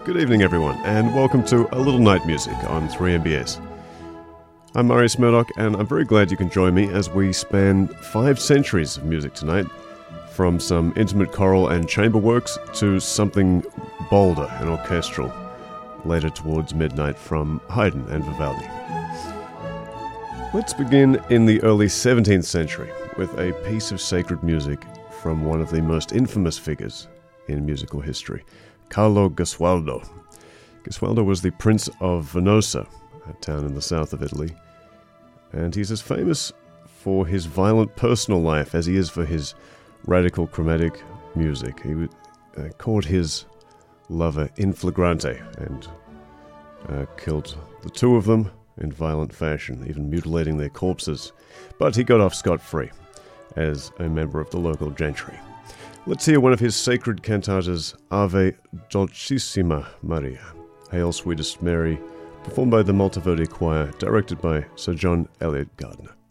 Good evening, everyone, and welcome to A Little Night Music on 3MBS. I'm Marius Murdoch, and I'm very glad you can join me as we span 5 centuries of music tonight, from some intimate choral and chamber works to something bolder and orchestral, later towards midnight from Haydn and Vivaldi. Let's begin in the early 17th century with a piece of sacred music from one of the most infamous figures in musical history, Carlo Gesualdo. Gesualdo was the Prince of Venosa, a town in the south of Italy, and he's as famous for his violent personal life as he is for his radical chromatic music. He caught his lover in flagrante and killed the two of them in violent fashion, even mutilating their corpses. But he got off scot-free as a member of the local gentry. Let's hear one of his sacred cantatas, Ave Dolcissima Maria, Hail Sweetest Mary, performed by the Monteverdi Choir, directed by Sir John Eliot Gardiner.